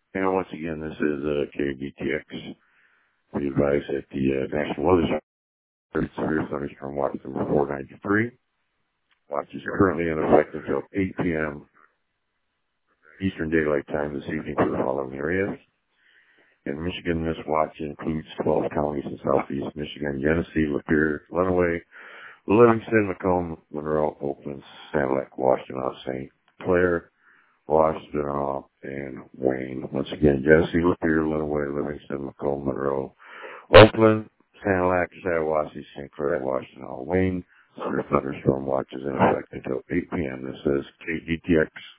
And once again, this is KDTX. We advise that the National Weather Service severe thunderstorm watch number 493. Watch is currently in effect until 8 p.m. Eastern Daylight Time this evening for the following areas. In Michigan, this watch includes 12 counties in southeast Michigan: Genesee, Lapeer, Lenawee, Livingston, Macomb, Monroe, Oakland, Sand Lake, Washtenaw, St. Clair, Washtenaw, and Wayne. Once again, Genesee, Lapeer, Lenawee, Livingston, Macomb, Monroe, Oakland, Sand Lake, Shiawassee, St. Clair, Washtenaw, Wayne. Severe thunderstorm watch is in effect until 8 p.m. This is KDTX.